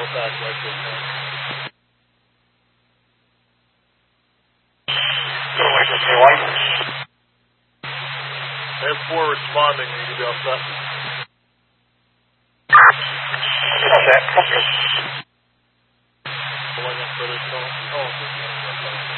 back right there. They have 4 responding, you can be all set. Pulling up for this phone. Oh,